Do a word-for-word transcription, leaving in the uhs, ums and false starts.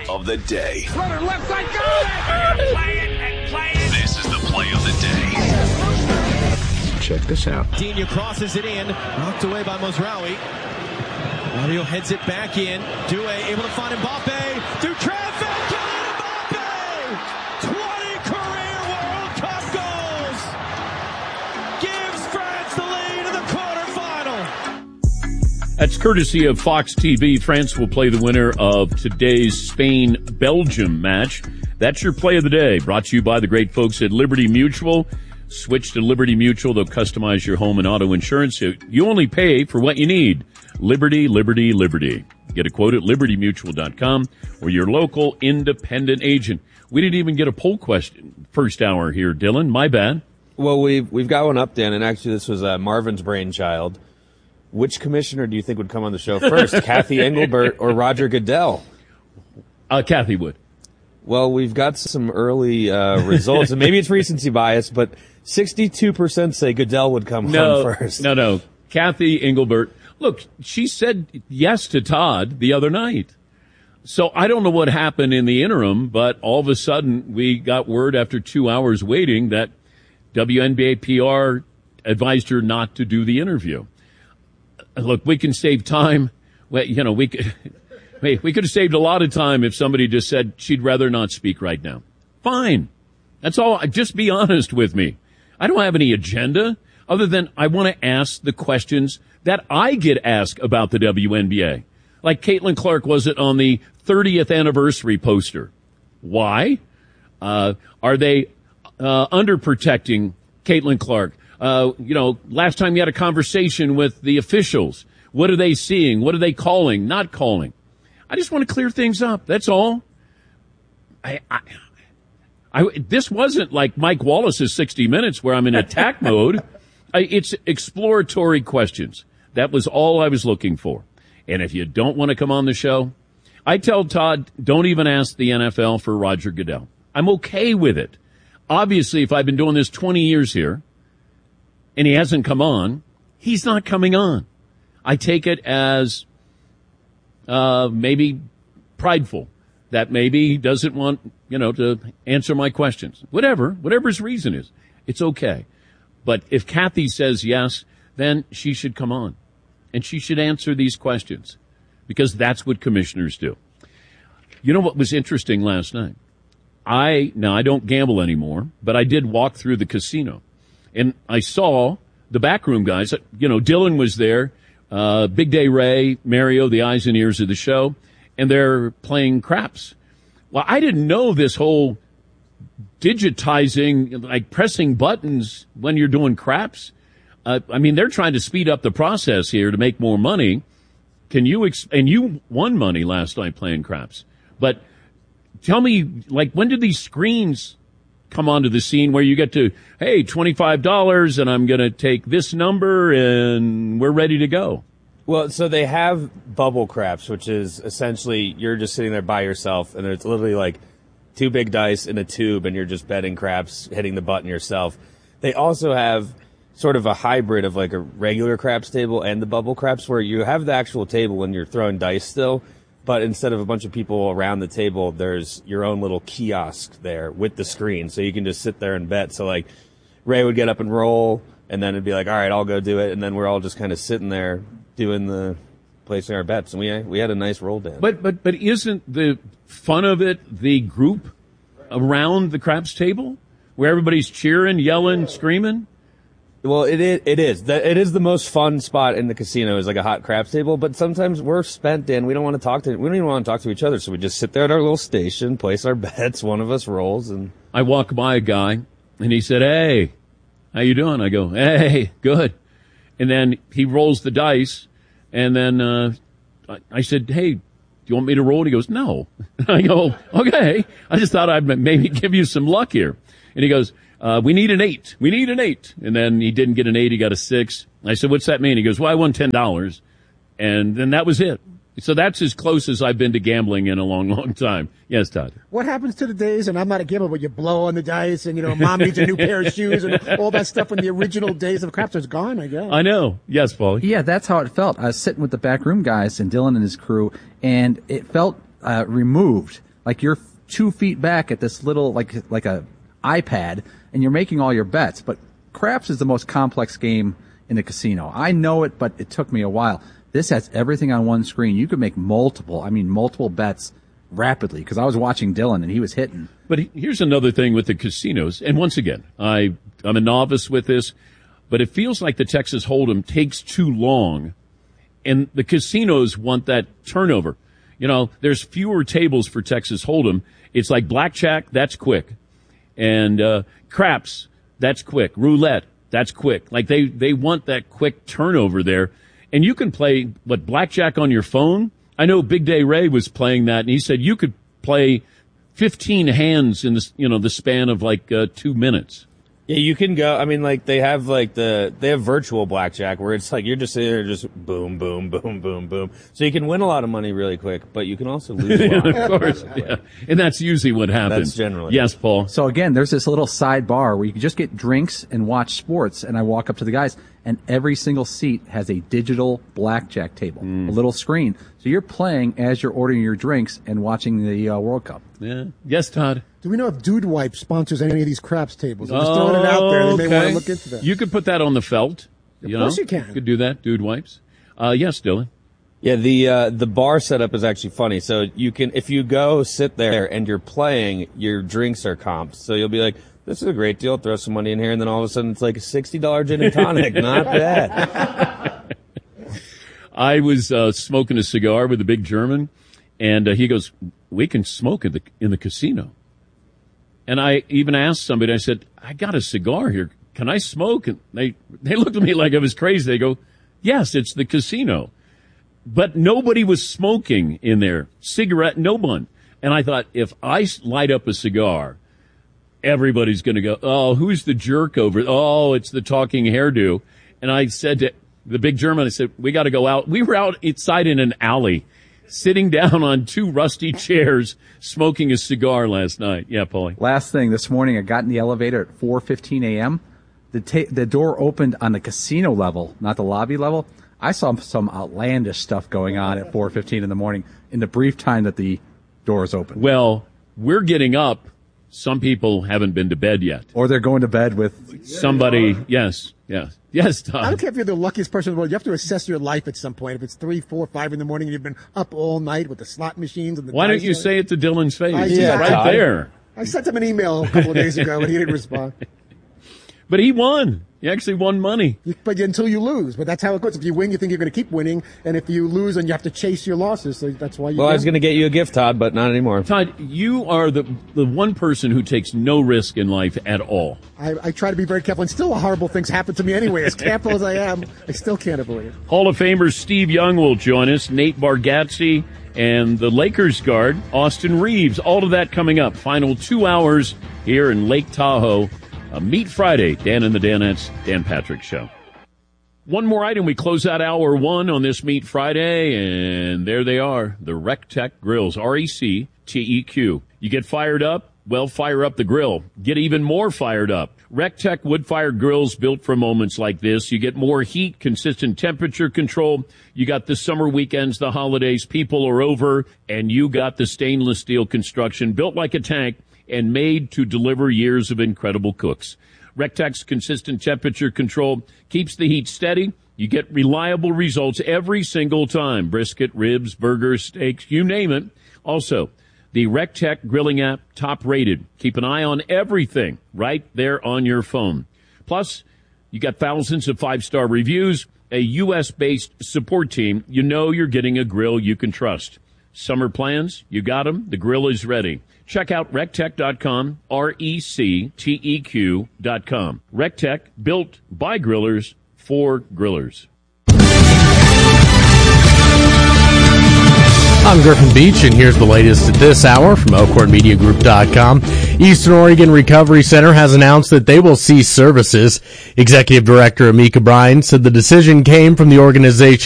of the day. Runner left side, got it! Play it and play it. This is the play of the day. Check this out. Dino crosses it in, knocked away by Mozraoui. Mario heads it back in. Doué able to find Mbappe. Through traffic, Kylian Mbappe! twenty career World Cup goals! Gives France the lead in the quarterfinal. That's courtesy of Fox T V. France will play the winner of today's Spain-Belgium match. That's your play of the day, brought to you by the great folks at Liberty Mutual. Switch to Liberty Mutual. They'll customize your home and auto insurance. You only pay for what you need. Liberty, Liberty, Liberty. Get a quote at liberty mutual dot com or your local independent agent. We didn't even get a poll question first hour here, Dylan. My bad. Well, we've, we've got one up, Dan, and actually this was uh, Marvin's brainchild. Which commissioner do you think would come on the show first, Kathy Engelbert or Roger Goodell? Uh, Kathy would. Well, we've got some early uh, results, and maybe it's recency bias, but sixty-two percent say Goodell would come no, home first. No, no. Kathy Engelbert. Look, she said yes to Todd the other night. So I don't know what happened in the interim, but all of a sudden we got word after two hours waiting that W N B A P R advised her not to do the interview. Look, we can save time. Well, you know, we could, we could have saved a lot of time if somebody just said she'd rather not speak right now. Fine. That's all. Just be honest with me. I don't have any agenda other than I want to ask the questions that I get asked about the W N B A. Like Caitlin Clark wasn't on the thirtieth anniversary poster. Why? Uh, are they uh, underprotecting Caitlin Clark? Uh, you know, last time you had a conversation with the officials, what are they seeing? What are they calling? Not calling? I just want to clear things up. That's all. I, I, I, this wasn't like Mike Wallace's sixty minutes where I'm in attack mode. I, it's exploratory questions. That was all I was looking for. And if you don't want to come on the show, I tell Todd, don't even ask the N F L for Roger Goodell. I'm okay with it. Obviously, if I've been doing this twenty years here and he hasn't come on, he's not coming on. I take it as uh maybe prideful, that maybe he doesn't want, you know, to answer my questions. Whatever, whatever his reason is, it's okay. But if Kathy says yes, then she should come on. And she should answer these questions, because that's what commissioners do. You know what was interesting last night? I, now I don't gamble anymore, but I did walk through the casino. And I saw the backroom guys. You know, Dylan was there, uh, Big Day Ray, Mario, the eyes and ears of the show, and they're playing craps. Well, I didn't know this whole digitizing, like pressing buttons when you're doing craps. Uh, I mean, they're trying to speed up the process here to make more money. Can you, ex- and you won money last night playing craps. But tell me, like, when did these screens come onto the scene where you get to, hey, twenty-five dollars and I'm going to take this number and we're ready to go? Well, so they have bubble craps, which is essentially you're just sitting there by yourself, and it's literally like two big dice in a tube, and you're just betting craps, hitting the button yourself. They also have sort of a hybrid of like a regular craps table and the bubble craps, where you have the actual table when you're throwing dice still, but instead of a bunch of people around the table, there's your own little kiosk there with the screen, so you can just sit there and bet. So like Ray would get up and roll, and then it'd be like, all right, I'll go do it, and then we're all just kind of sitting there doing the placing our bets, and we we had a nice roll down. But but but isn't the fun of it the group around the craps table where everybody's cheering, yelling, screaming? Well, it is. It is. It is the most fun spot in the casino, is like a hot craps table. But sometimes we're spent, Dan. We don't want to talk to. We don't even want to talk to each other. So we just sit there at our little station, place our bets. One of us rolls, and I walk by a guy, and he said, "Hey, how you doing?" I go, "Hey, good." And then he rolls the dice, and then uh, I, I said, "Hey, do you want me to roll?" And he goes, "No." And I go, "Okay." I just thought I'd maybe give you some luck here. And he goes, Uh, we need an eight. We need an eight. And then he didn't get an eight. He got a six. I said, what's that mean? He goes, well, I won ten dollars. And then that was it. So that's as close as I've been to gambling in a long, long time. Yes, Todd. What happens to the days, and I'm not a gambler, but you blow on the dice and, you know, mom needs a new pair of shoes and all that stuff when the original days of craps is gone, I guess. I know. Yes, Paulie. Yeah, that's how it felt. I was sitting with the backroom guys and Dylan and his crew, and it felt uh, removed. like you're two feet back at this little, like like a iPad, and you're making all your bets. But craps is the most complex game in the casino. I know it, but it took me a while. This has everything on one screen. You could make multiple, I mean, multiple bets rapidly, because I was watching Dylan and he was hitting. But here's another thing with the casinos. And once again, I, I'm a novice with this, but it feels like the Texas Hold'em takes too long, and the casinos want that turnover. You know, there's fewer tables for Texas Hold'em. It's like blackjack, that's quick. And uh, craps, that's quick. Roulette, that's quick. Like they, they want that quick turnover there. And you can play, what, blackjack on your phone? I know Big Day Ray was playing that, and he said you could play fifteen hands in the, you know, the span of like uh, two minutes. Yeah, you can go. I mean, like they have like the they have virtual blackjack where it's like you're just sitting there, just boom, boom, boom, boom, boom. So you can win a lot of money really quick, but you can also lose a lot. Of course, yeah. And that's usually what happens. That's generally. Yes, Paul. So again, there's this little side bar where you can just get drinks and watch sports. And I walk up to the guys, and every single seat has a digital blackjack table, mm. a little screen. So you're playing as you're ordering your drinks and watching the uh, World Cup. Yeah. Yes, Todd. Do we know if Dude Wipe sponsors any of these craps tables? I'm just throwing it out there. They may okay. want to look into that. You could put that on the felt. Of you course know? you can. You could do that, Dude Wipes. Uh, yes, Dylan. Yeah, the uh, the bar setup is actually funny. So you can, if you go sit there and you're playing, your drinks are comped. So you'll be like, this is a great deal. Throw some money in here, and then all of a sudden it's like a sixty dollars gin and tonic. Not bad. I was uh, smoking a cigar with a big German, and uh, he goes, "We can smoke in the in the casino." And I even asked somebody, I said, I got a cigar here. Can I smoke? And they, they looked at me like I was crazy. They go, yes, it's the casino. But nobody was smoking in there. Cigarette, no one. And I thought, if I light up a cigar, everybody's going to go, oh, who's the jerk over? Oh, it's the talking hairdo. And I said to the big German, I said, we got to go out. We were out inside in an alley, sitting down on two rusty chairs, smoking a cigar last night. Yeah, Paulie. Last thing, this morning I got in the elevator at four fifteen a.m. The, ta- the door opened on the casino level, not the lobby level. I saw some outlandish stuff going on at four fifteen in the morning in the brief time that the doors opened. Well, we're getting up. Some people haven't been to bed yet. Or they're going to bed with somebody. Yes, yes. Yes, Todd. I don't care if you're the luckiest person in the world. You have to assess your life at some point. If it's three, four, five in the morning and you've been up all night with the slot machines and the Why don't you say it to Dylan's face? I, yeah, right Todd. there. I sent him an email a couple of days ago and he didn't respond. But he won. He actually won money. You, but until you lose. But that's how it goes. If you win, you think you're going to keep winning. And if you lose, then you have to chase your losses. So that's why you Well, win. I was going to get you a gift, Todd, but not anymore. Todd, you are the the one person who takes no risk in life at all. I, I try to be very careful. And still horrible things happen to me anyway. As careful as I am, I still can't avoid it. Hall of Famer Steve Young will join us. Nate Bargatze and the Lakers guard, Austin Reeves. All of that coming up. Final two hours here in Lake Tahoe. Uh, Meet Friday, Dan and the Danettes, Dan Patrick Show. One more item. We close out hour one on this Meet Friday, and there they are, the RecTeq grills, R E C T E Q. You get fired up? Well, fire up the grill. Get even more fired up. RecTeq wood-fired grills built for moments like this. You get more heat, consistent temperature control. You got the summer weekends, the holidays, people are over, and you got the stainless steel construction built like a tank and made to deliver years of incredible cooks. RecTeq's consistent temperature control keeps the heat steady. You get reliable results every single time. Brisket, ribs, burgers, steaks, you name it. Also, the RecTeq grilling app, top rated. Keep an eye on everything right there on your phone. Plus, you got thousands of five-star reviews, a U S-based support team. You know you're getting a grill you can trust. Summer plans? You got them. The grill is ready. Check out recteq dot com, R E C T E Q dot com. RecTeq, built by grillers for grillers. I'm Griffin Beach, and here's the latest at this hour from Elkhorn Media Group dot com. Eastern Oregon Recovery Center has announced that they will cease services. Executive Director Amika Bryan said the decision came from the organization